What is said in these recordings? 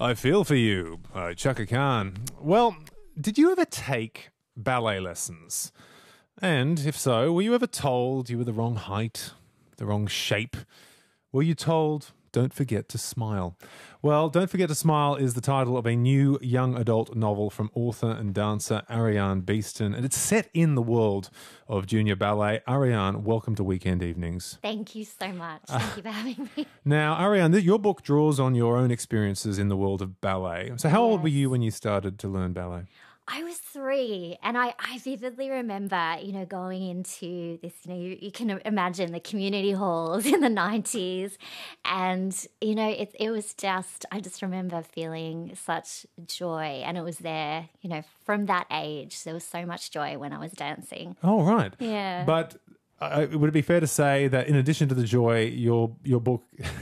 I feel for you, Chaka Khan. Well, did you ever take ballet lessons? And if so, were you ever told you were the wrong height, the wrong shape? Were you told, don't forget to smile? Well, Don't Forget to Smile is the title of a new young adult novel from author and dancer Ariane Beeston, and it's set in the world of junior ballet. Ariane, welcome to Weekend Evenings. Thank you so much. Thank you for having me. Now, Ariane, your book draws on your own experiences in the world of ballet. So how old were you when you started to learn ballet? I was 3, and I vividly remember, going into this, you can imagine the community halls in the 90s. And, it was just, I just remember feeling such joy. And it was there, from that age. There was so much joy when I was dancing. Oh, right. Yeah. But would it be fair to say that in addition to the joy, your book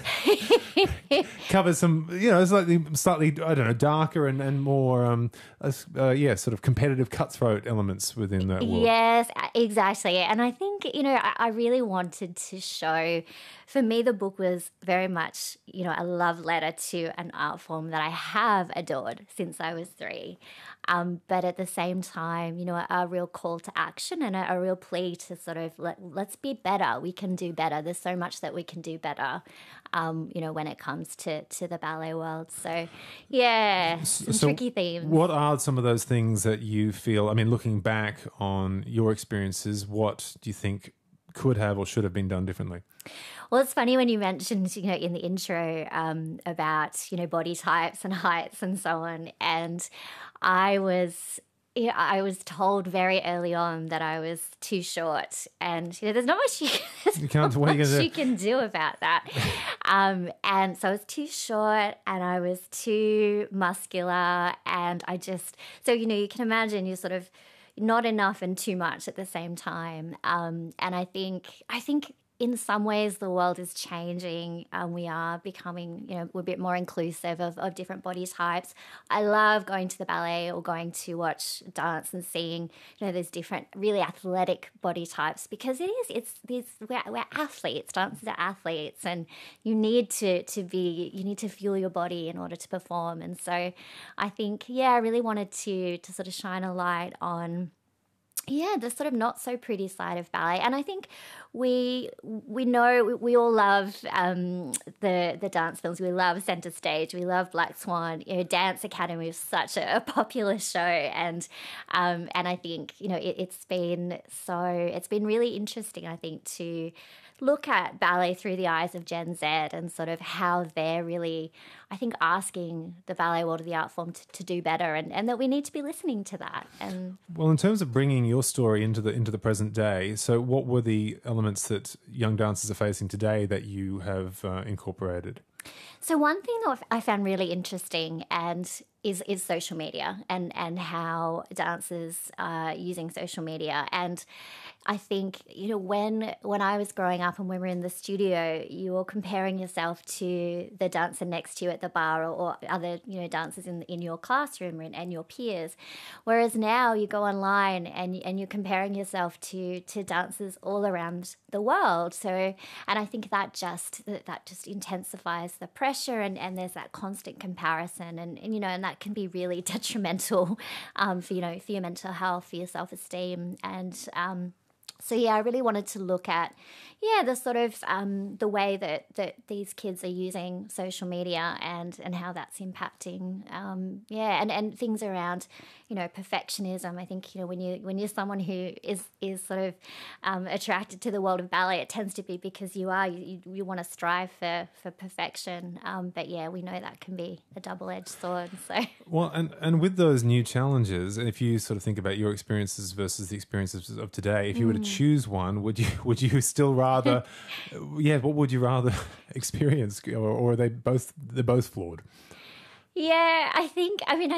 covers some, slightly, I don't know, darker and more, sort of competitive cutthroat elements within that world. Yes, exactly. And I think, I really wanted to show, for me, the book was very much, a love letter to an art form that I have adored since I was 3. But at the same time, a real call to action and a real plea to sort of let's be better. We can do better. There's so much that we can do better, when it comes to the ballet world. So, yeah, some tricky themes. What are some of those things that you feel, looking back on your experiences, what do you think could have or should have been done differently? Well, it's funny when you mentioned, in the intro about, body types and heights and so on. And I was told very early on that I was too short, and there's not much you can do about that. And so I was too short, and I was too muscular, and you can imagine you're sort of not enough and too much at the same time. And I think in some ways the world is changing. We are becoming, we're a bit more inclusive of different body types. I love going to the ballet or going to watch dance and seeing, there's different really athletic body types, because we're athletes. Dancers are athletes, and you need to fuel your body in order to perform. And so I think, I really wanted to sort of shine a light on the sort of not so pretty side of ballet. And I think we know, we all love the dance films. We love Centre Stage. We love Black Swan. Dance Academy is such a popular show, and I think it's been really interesting, I think, to look at ballet through the eyes of Gen Z and sort of how they're really, I think, asking the ballet world of the art form to do better, and that we need to be listening to that. And well, in terms of bringing your story into the present day, so what were the elements that young dancers are facing today that you have incorporated? So one thing that I found really interesting is social media and how dancers are using social media. And I think, when I was growing up and when we were in the studio, you were comparing yourself to the dancer next to you at the bar or other, dancers in your classroom and your peers. Whereas now you go online and you're comparing yourself to dancers all around the world. So, and I think that just intensifies the pressure, and there's that constant comparison, and that can be really detrimental for your mental health, for your self-esteem. And so, I really wanted to look at, the sort of the way that these kids are using social media and how that's impacting, and things around, perfectionism. I think, when you're someone who is sort of attracted to the world of ballet, it tends to be because you want to strive for perfection. But we know that can be a double-edged sword. So well, and with those new challenges, if you sort of think about your experiences versus the experiences of today, if you were to choose one, would you still rather what would you rather experience, or are they're both flawed? Yeah, I think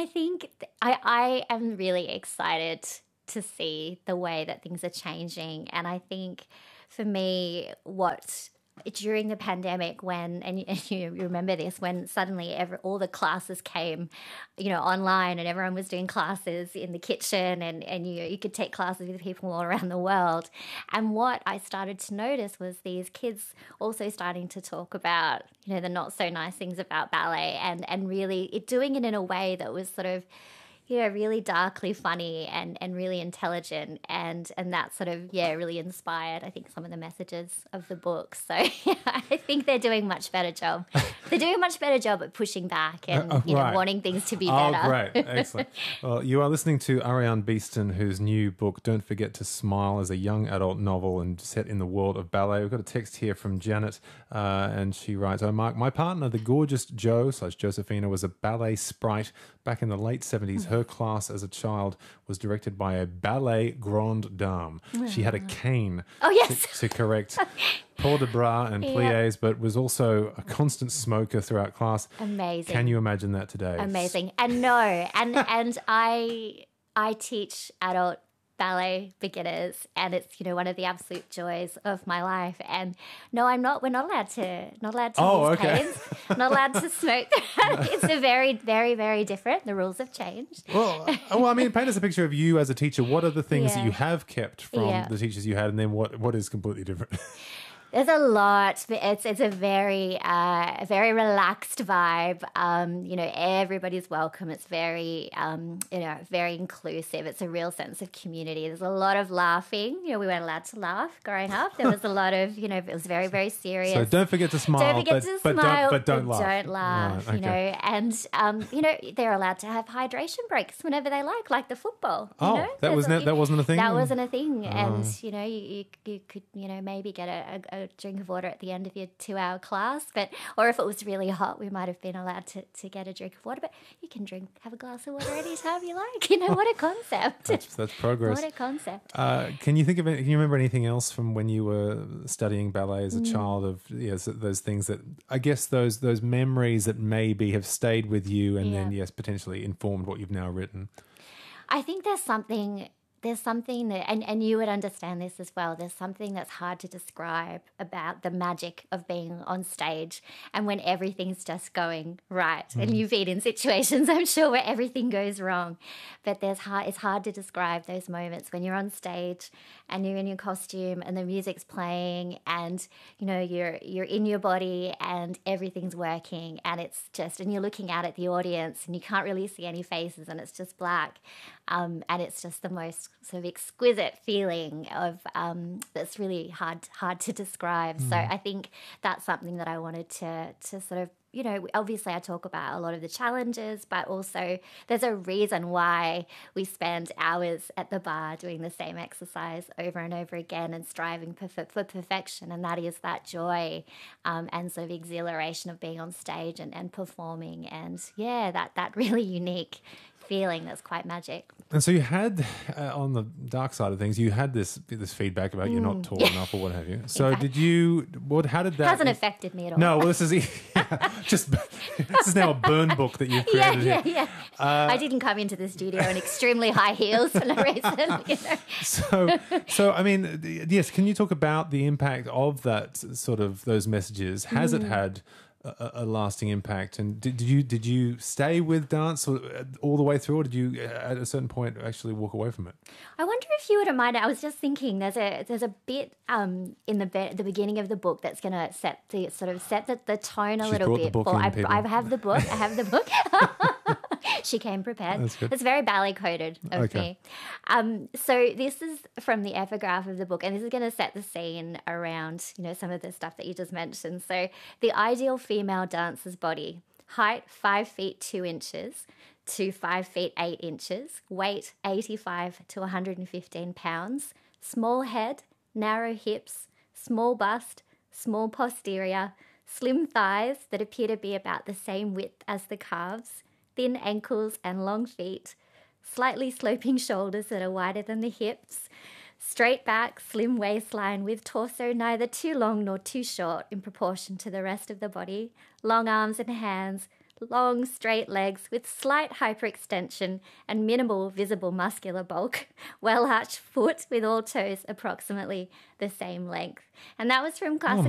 I am really excited to see the way that things are changing. And I think for me, what during the pandemic when, and you remember this, when suddenly all the classes came, online, and everyone was doing classes in the kitchen, and you could take classes with people all around the world. And what I started to notice was these kids also starting to talk about, the not so nice things about ballet, and really doing it in a way that was sort of, really darkly funny and really intelligent, and that sort of, really inspired, I think, some of the messages of the book. So I think they're doing a much better job. They're doing a much better job at pushing back and wanting things to be better. Oh, great. Excellent. Well, you are listening to Ariane Beeston, whose new book, Don't Forget to Smile, is a young adult novel and set in the world of ballet. We've got a text here from Janet, and she writes, "Oh, Mark, my partner, the gorgeous Josephina, was a ballet sprite back in the late 70s. Her class as a child was directed by a ballet grande dame. She had a cane to correct port de bras and pliés, but was also a constant smoker throughout class." Amazing. Can you imagine that today? Amazing. And no, and I teach adult ballet beginners, and it's one of the absolute joys of my life. And no, we're not allowed to use canes, not allowed to smoke. It's a very, very, very different. The rules have changed. Well, I mean, paint us a picture of you as a teacher. What are the things that you have kept from the teachers you had, and then what is completely different? There's a lot. It's a very very relaxed vibe. Everybody's welcome. It's very very inclusive. It's a real sense of community. There's a lot of laughing. We weren't allowed to laugh growing up. There was a lot of it was very, very serious. So don't forget to smile. Don't forget to smile, but don't laugh. Don't laugh. Right, okay. And they're allowed to have hydration breaks whenever they like the football. That wasn't a thing. That wasn't a thing. And you could maybe get a drink of water at the end of your 2-hour class, or if it was really hot, we might have been allowed to get a drink of water. But you can have a glass of water anytime you like. What a concept! That's progress. What a concept. Can you remember anything else from when you were studying ballet as a child? Of those things that I guess those memories that maybe have stayed with you, and then potentially informed what you've now written. I think there's something that, and you would understand this as well, there's something that's hard to describe about the magic of being on stage and when everything's just going right. And you've been in situations, I'm sure, where everything goes wrong. But it's hard to describe those moments when you're on stage and you're in your costume and the music's playing and, you're in your body and everything's working, and and you're looking out at the audience and you can't really see any faces and it's just black. And it's just the most sort of exquisite feeling of that's really hard to describe. So I think that's something that I wanted to sort of, obviously I talk about a lot of the challenges, but also there's a reason why we spend hours at the bar doing the same exercise over and over again and striving for perfection, and that is that joy and sort of exhilaration of being on stage and performing, and that really unique feeling that's quite magic. And so you had, on the dark side of things, you had this feedback about you're not tall enough or what have you. So how did that... Hasn't affected me at all. No, well, this is now a burn book that you've created here. Yeah. I didn't come into the studio in extremely high heels for no reason. So, I mean, yes, can you talk about the impact of that sort of those messages? Has it had a lasting impact? And did you stay with dance all the way through, or did you at a certain point actually walk away from it? I wonder if you wouldn't mind. I was just thinking there's a bit in the beginning of the book that's going to set the tone a little bit. I have the book. I have the book. She came prepared. That's good. It's very ballet coded of me. So this is from the epigraph of the book, and this is going to set the scene around some of the stuff that you just mentioned. So the ideal female dancer's body: height 5 feet 2 inches to 5 feet 8 inches, weight 85 to 115 pounds, small head, narrow hips, small bust, small posterior, slim thighs that appear to be about the same width as the calves, thin ankles and long feet, slightly sloping shoulders that are wider than the hips, straight back, slim waistline with torso neither too long nor too short in proportion to the rest of the body, long arms and hands, long straight legs with slight hyperextension and minimal visible muscular bulk, well-arched foot with all toes approximately the same length. And that was from classical